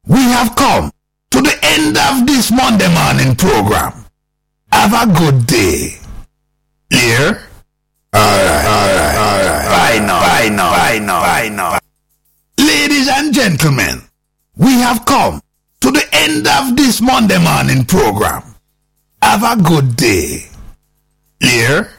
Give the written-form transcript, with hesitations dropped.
we have come to the end of this Monday morning program. Have a good day. Here? Alright. Bye now. Ladies and gentlemen, we have come to the end of this Monday morning program. Have a good day. Here?